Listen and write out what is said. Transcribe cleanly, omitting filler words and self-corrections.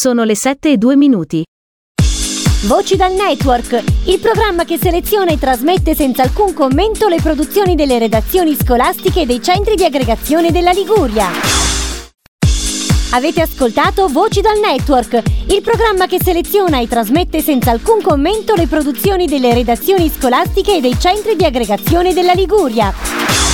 Sono le 7:02. Voci dal Network, il programma che seleziona e trasmette senza alcun commento le produzioni delle redazioni scolastiche e dei centri di aggregazione della Liguria. Avete ascoltato Voci dal Network, il programma che seleziona e trasmette senza alcun commento le produzioni delle redazioni scolastiche e dei centri di aggregazione della Liguria.